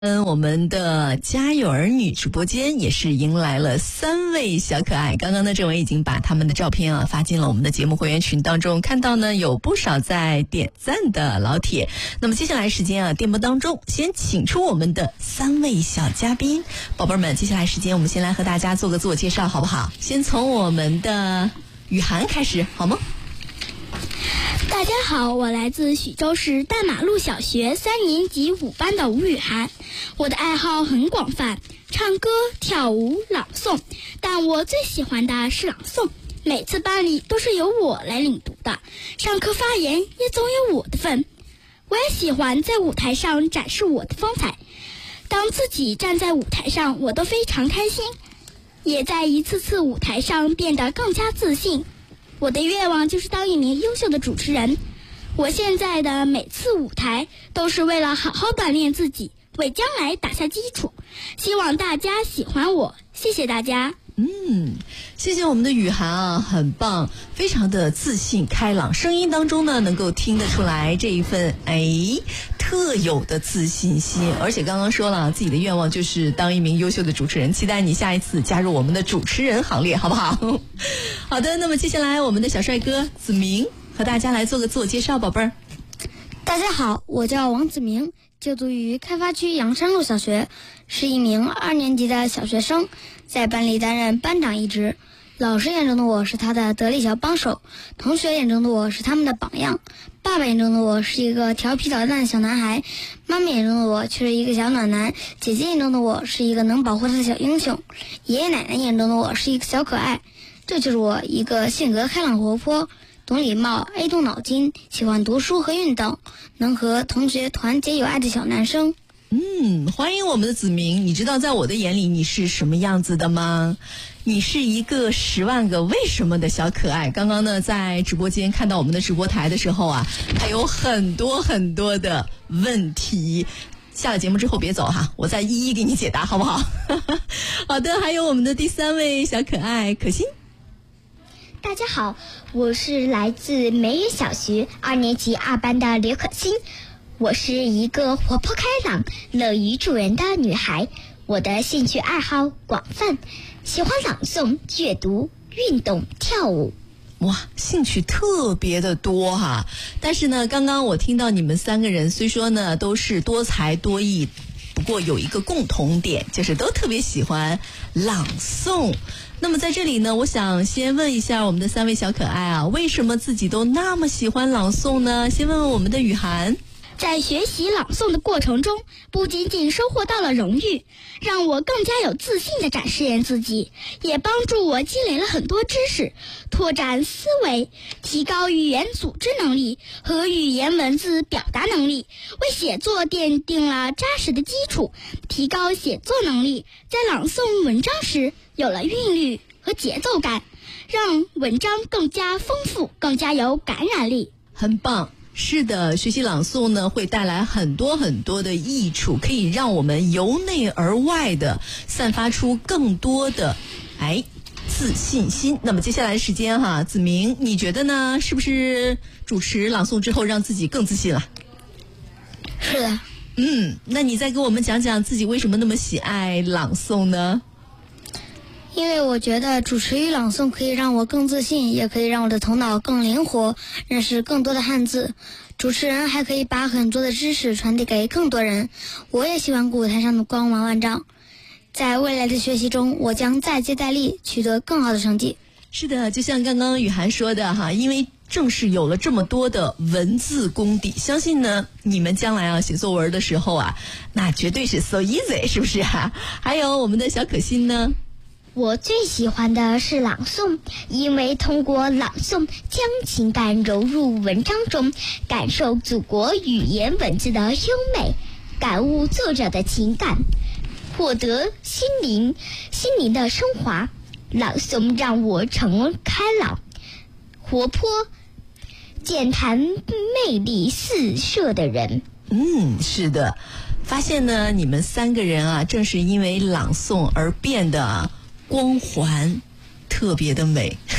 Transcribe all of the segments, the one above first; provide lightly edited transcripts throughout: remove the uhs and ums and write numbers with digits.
我们的家有儿女直播间也是迎来了3位小可爱。刚刚呢，这位已经把他们的照片发进了我们的节目会员群当中，看到呢有不少在点赞的老铁。那么接下来时间电波当中先请出我们的3位小嘉宾，宝贝们，接下来时间我们先来和大家做个自我介绍好不好？先从我们的雨涵开始好吗？ 大家好，我来自许州市大马路小学3年级5班的吴雨涵。我的爱好很广泛，唱歌、跳舞、朗诵，但我最喜欢的是朗诵。每次班里都是由我来领读的，上课发言也总有我的份。我也喜欢在舞台上展示我的风采，当自己站在舞台上，我都非常开心，也在一次次舞台上变得更加自信。我的愿望就是当一名优秀的主持人。我现在的每次舞台都是为了好好锻炼自己，为将来打下基础。希望大家喜欢我，谢谢大家。 谢谢我们的雨涵很棒，非常的自信开朗，声音当中呢能够听得出来这一份特有的自信心，而且刚刚说了自己的愿望就是当一名优秀的主持人，期待你下一次加入我们的主持人行列，好不好？好的，那么接下来我们的小帅哥子明和大家来做个自我介绍，宝贝儿。 大家好，我叫王子明，就读于开发区阳山路小学，是一名2年级的小学生，在班里担任班长一职。老师眼中的我是他的得力小帮手，同学眼中的我是他们的榜样，爸爸眼中的我是一个调皮捣蛋的小男孩，妈妈眼中的我却是一个小暖男，姐姐眼中的我是一个能保护她的小英雄，爷爷奶奶眼中的我是一个小可爱。这就是我一个性格开朗活泼，懂礼貌，爱动脑筋，喜欢读书和运动，能和同学团结友爱的小男生。 欢迎我们的子明。你知道在我的眼里你是什么样子的吗？你是一个10万个为什么的小可爱。刚刚呢在直播间看到我们的直播台的时候还有很多很多的问题，下了节目之后别走我再一一给你解答好不好？好的，还有我们的第3位小可爱可心。 大家好，我是来自梅园小学2年级2班的刘可欣。我是一个活泼开朗、乐于助人的女孩。我的兴趣爱好广泛，喜欢朗诵、阅读、运动、跳舞。 哇，兴趣特别的多但是呢，刚刚我听到你们3个人虽说呢都是多才多艺，不过有一个共同点，就是都特别喜欢朗诵。那么在这里呢，我想先问一下我们的3位小可爱为什么自己都那么喜欢朗诵呢？先问问我们的雨涵。 在学习朗诵的过程中，不仅仅收获到了荣誉，让我更加有自信地展示自己，也帮助我积累了很多知识，拓展思维，提高语言组织能力和语言文字表达能力，为写作奠定了扎实的基础，提高写作能力，在朗诵文章时有了韵律和节奏感，让文章更加丰富，更加有感染力。 很棒。是的，学习朗诵呢会带来很多很多的益处，可以让我们由内而外的散发出更多的自信心。那么接下来的时间子明，你觉得呢？是不是主持朗诵之后让自己更自信了？ 是的。 那你再给我们讲讲自己为什么那么喜爱朗诵呢？ 因为我觉得主持与朗诵可以让我更自信，也可以让我的头脑更灵活，认识更多的汉字。主持人还可以把很多的知识传递给更多人。我也希望舞台上的光芒万丈。在未来的学习中，我将再接再厉，取得更好的成绩。 是的，就像刚刚雨涵说的因为正是有了这么多的文字功底，相信呢你们将来写作文的时候那绝对是 so easy， 是不是还有我们的小可心呢？ 我最喜欢的是朗诵，因为通过朗诵将情感融入文章中，感受祖国语言文字的优美，感悟作者的情感，获得心灵的升华。朗诵让我成为开朗、活泼、健谈、魅力四射的人。 是的，发现呢你们3个人正是因为朗诵而变得光环特别的美，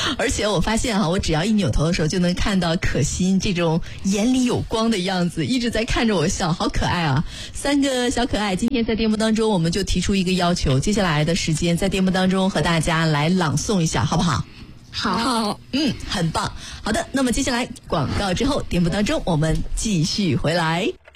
而且我发现我只要一扭头的时候，就能看到可心这种眼里有光的样子，一直在看着我笑，好可爱啊！3个小可爱，今天在节目当中，我们就提出一个要求，接下来的时间在节目当中和大家来朗诵一下，好不好？ 好， 很棒。好的，那么接下来广告之后，节目当中我们继续回来。